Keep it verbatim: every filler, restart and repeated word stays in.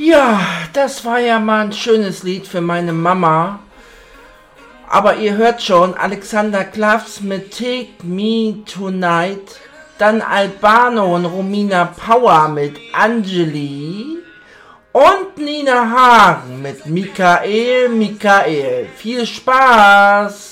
Ja, das war ja mal ein schönes Lied für meine Mama. Aber ihr hört schon, Alexander Klavs mit Take Me Tonight, dann Albano und Romina Power mit Angeli und Nina Hagen mit Michael, Michael. Viel Spaß!